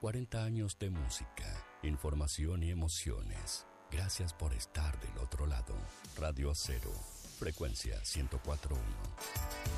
40 años de música, información y emociones. Gracias por estar del otro lado. Radio Cero, frecuencia 104.1.